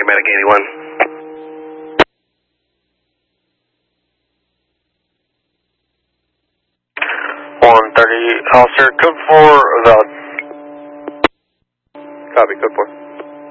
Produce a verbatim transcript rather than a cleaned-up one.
Medic eighty-one. one thirty, officer, code four, valid. Copy, code four.